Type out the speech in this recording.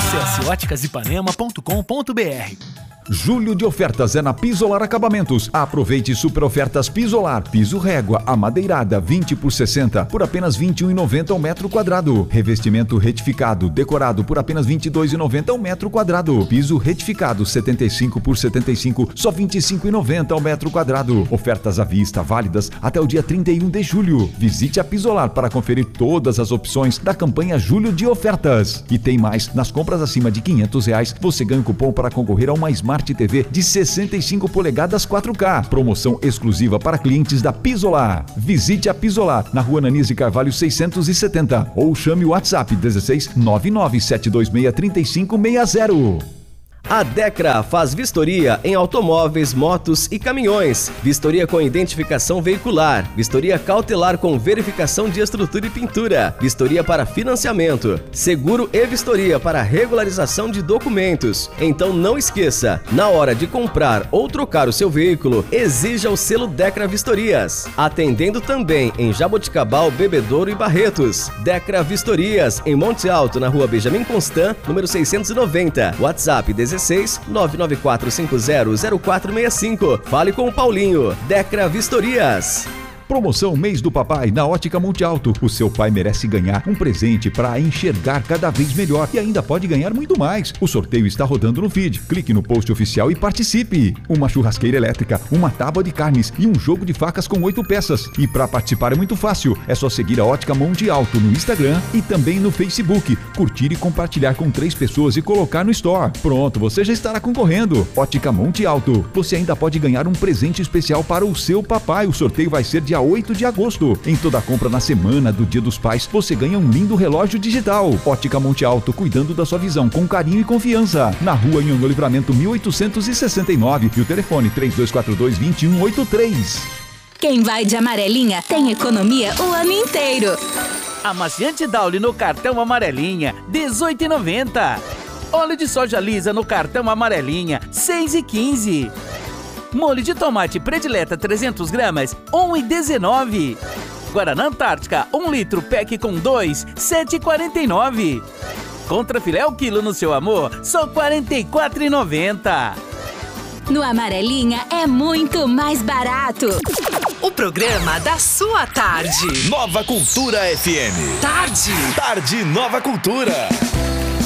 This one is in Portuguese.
Acesse óticasipanema.com.br. Julho de ofertas é na Pisolar Acabamentos. Aproveite super ofertas Pisolar. Piso régua, amadeirada, 20 por 60, por apenas R$ 21,90 ao metro quadrado. Revestimento retificado, decorado, por apenas R$ 22,90 ao metro quadrado. Piso retificado, 75 por 75, só R$ 25,90 ao metro quadrado. Ofertas à vista, válidas até o dia 31 de julho. Visite a Pisolar para conferir todas as opções da campanha Julho de Ofertas. E tem mais, nas compras acima de R$ 500, você ganha um cupom para concorrer a uma Smart TV de 65 polegadas 4K. Promoção exclusiva para clientes da Pisolar. Visite a Pisolar na Rua Ananias de Carvalho 670 ou chame o WhatsApp 16 99726 3560. A Decra faz vistoria em automóveis, motos e caminhões. Vistoria com identificação veicular. Vistoria cautelar com verificação de estrutura e pintura. Vistoria para financiamento. Seguro e vistoria para regularização de documentos. Então não esqueça, na hora de comprar ou trocar o seu veículo, exija o selo Decra Vistorias. Atendendo também em Jaboticabal, Bebedouro e Barretos. Decra Vistorias, em Monte Alto, na Rua Benjamin Constant, número 690. WhatsApp 16 994500465. Fale com o Paulinho. Decra Vistorias. Promoção Mês do Papai na Ótica Monte Alto. O seu pai merece ganhar um presente para enxergar cada vez melhor e ainda pode ganhar muito mais. O sorteio está rodando no feed. Clique no post oficial e participe. Uma churrasqueira elétrica, uma tábua de carnes e um jogo de facas com 8 peças. E para participar é muito fácil. É só seguir a Ótica Monte Alto no Instagram e também no Facebook. Curtir e compartilhar com 3 pessoas e colocar no store. Pronto, você já estará concorrendo. Ótica Monte Alto. Você ainda pode ganhar um presente especial para o seu papai. O sorteio vai ser dia 8 de agosto. Em toda compra na semana do Dia dos Pais, você ganha um lindo relógio digital. Ótica Monte Alto, cuidando da sua visão com carinho e confiança. Na Rua Anhanguera Livramento 1869 e o telefone 3242-2183. Quem vai de amarelinha tem economia o ano inteiro. Amaciante Dauli no cartão amarelinha, R$18,90. Óleo de soja lisa no cartão amarelinha, R$6,15. Molho de tomate predileta 300 gramas, R$1,19. Guaraná Antártica, 1 litro, pack com 2, R$7,49. Contrafilé ao quilo no seu amor, só R$44,90. No Amarelinha é muito mais barato. O programa da sua tarde. Nova Cultura FM. Tarde. Tarde Nova Cultura.